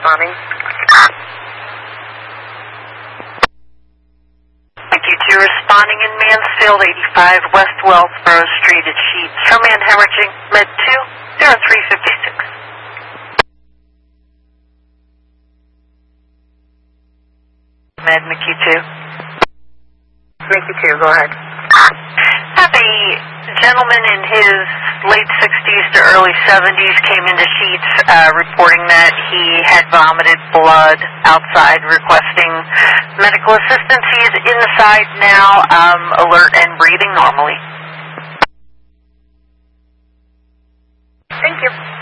responding. MQ2 responding in Mansfield, 85 West Wellsboro Street at Sheets. Show man hemorrhaging, med 2, 0356. Med MQ2. MQ2, go ahead. Have a gentleman in his late 60s to early 70s came into Sheets reporting that he had vomited blood outside, requesting medical assistance. He is inside now, alert and breathing normally. Thank you.